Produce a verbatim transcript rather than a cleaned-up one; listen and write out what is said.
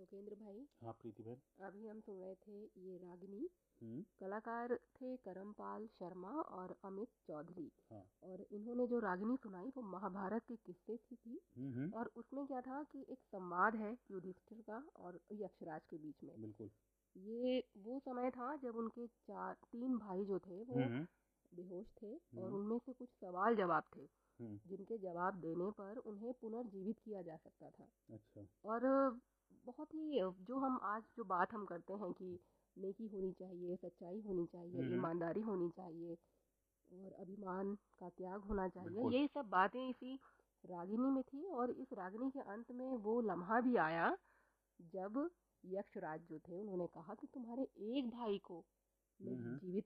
लोकेंद्र भाई। हाँ प्रीति बहन। अभी हम सुन रहे थे ये रागिनी। हम्म। कलाकार थे करमपाल शर्मा और अमित चौधरी। हाँ। और इन्होंने जो रागिनी सुनाई वो महाभारत के किस्से की थी। हम्म। और उसमें क्या था कि एक संवाद है युधिष्ठिर का और यक्षराज के बीच में। बिल्कुल। ये वो समय था जब उनके चार तीन भाई जो थे वो हम्म। बेहोश थे और हम्म। उनमें से कुछ सवाल जवाब थे हम्म। जिनके जवाब देने पर उन्हें पुनर्जीवित किया जा सकता था। अच्छा। और बहुत ही जो हम आज जो बात हम करते हैं कि नेकी होनी चाहिए, सच्चाई होनी चाहिए, हम्म। ईमानदारी होनी चाहिए और अभिमान का त्याग होना चाहिए, बिल्कुल। ये सब बातें इसी रागिनी में थी। और इस रागिनी के अंत में वो लम्हा भी आया जब यक्षराज जो थे उन्होंने कहा कि तुम्हारे एक भाई को मैं हम्म। जीवित